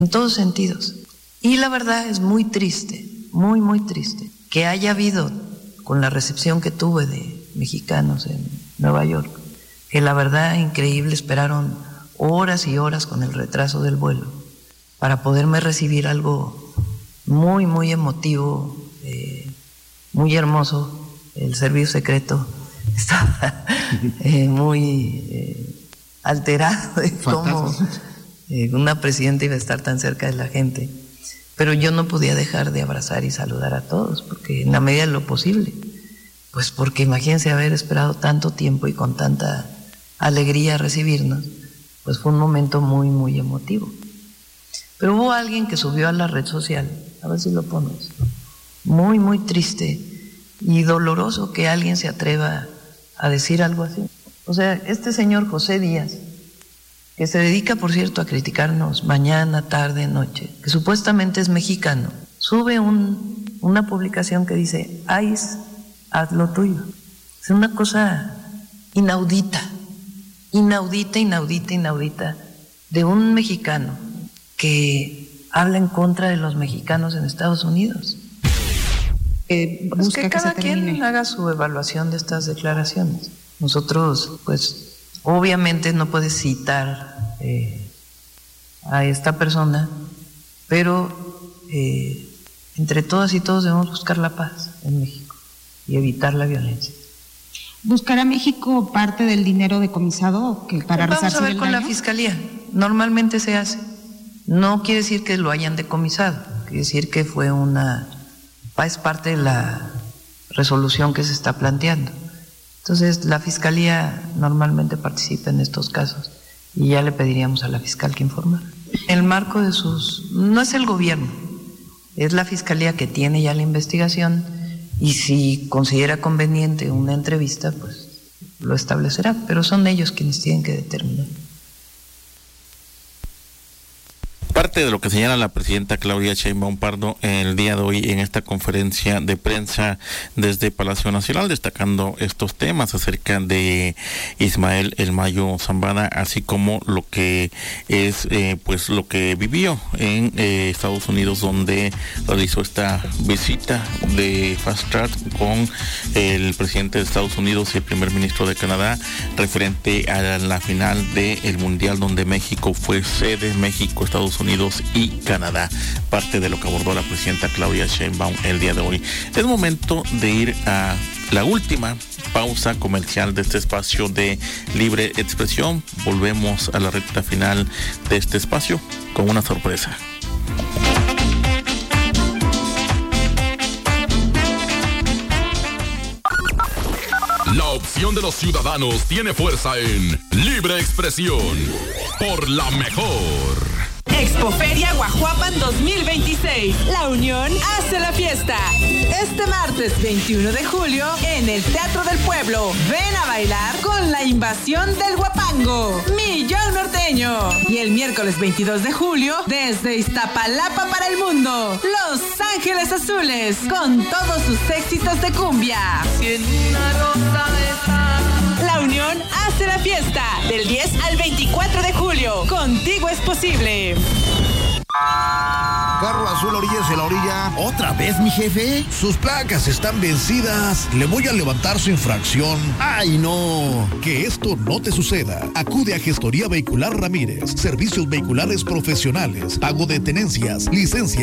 en todos sentidos. Y la verdad es muy triste, muy, muy triste, que haya habido, con la recepción que tuve de mexicanos en Nueva York, que la verdad increíble, esperaron horas y horas con el retraso del vuelo para poderme recibir, algo muy, muy emotivo, muy hermoso. El servicio secreto estaba muy alterado de cómo una presidenta iba a estar tan cerca de la gente, pero yo no podía dejar de abrazar y saludar a todos, porque en la medida de lo posible, pues porque imagínense haber esperado tanto tiempo y con tanta alegría recibirnos, pues fue un momento muy, muy emotivo. Pero hubo alguien que subió a la red social, a ver si lo pones, muy, muy triste y doloroso que alguien se atreva a decir algo así. O sea, este señor José Díaz, que se dedica, por cierto, a criticarnos mañana, tarde, noche, que supuestamente es mexicano, sube una publicación que dice: ICE, haz lo tuyo. Es una cosa inaudita, inaudita, inaudita, inaudita, de un mexicano que habla en contra de los mexicanos en Estados Unidos. Pues que cada quien haga su evaluación de estas declaraciones. Nosotros, pues, obviamente no puedes citar a esta persona, pero entre todas y todos debemos buscar la paz en México y evitar la violencia. ¿Buscará México parte del dinero decomisado para resarcir el daño? Vamos a ver con la Fiscalía. Normalmente se hace. No quiere decir que lo hayan decomisado, quiere decir que es parte de la resolución que se está planteando. Entonces, la Fiscalía normalmente participa en estos casos y ya le pediríamos a la fiscal que informara. En el marco de no es el gobierno, es la Fiscalía que tiene ya la investigación, y si considera conveniente una entrevista, pues lo establecerá, pero son ellos quienes tienen que determinar. Parte de lo que señala la presidenta Claudia Sheinbaum Pardo el día de hoy en esta conferencia de prensa desde Palacio Nacional, destacando estos temas acerca de Ismael El Mayo Zambada, así como lo que es pues lo que vivió en Estados Unidos, donde realizó esta visita de fast track con el presidente de Estados Unidos y el primer ministro de Canadá, referente a la final del Mundial, donde México fue sede, México, Estados Unidos y Canadá. Parte de lo que abordó la presidenta Claudia Sheinbaum el día de hoy. Es momento de ir a la última pausa comercial de este espacio de libre expresión. Volvemos a la recta final de este espacio con una sorpresa. La opción de los ciudadanos tiene fuerza en Libre Expresión por la mejor. Expoferia Guajuapan 2026. La Unión hace la fiesta. Este martes 21 de julio en el Teatro del Pueblo. Ven a bailar con la invasión del Guapango, Millón Norteño. Y el miércoles 22 de julio desde Iztapalapa para el mundo, Los Ángeles Azules con todos sus éxitos de cumbia. La Unión hace la fiesta del 10 al 24 de julio. Contigo es posible. Carro azul, orillas en la orilla. ¿Otra vez, mi jefe? Sus placas están vencidas. Le voy a levantar su infracción. ¡Ay, no! Que esto no te suceda. Acude a Gestoría Vehicular Ramírez. Servicios vehiculares profesionales, pago de tenencias, licencia